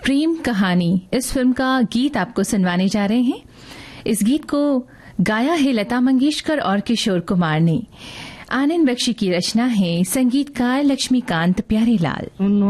प्रेम कहानी इस फिल्म का गीत आपको सुनवाने जा रहे हैं। इस गीत को गाया है लता मंगेशकर और किशोर कुमार ने। आनंद बख्शी की रचना है, संगीतकार लक्ष्मीकांत प्यारेलाल।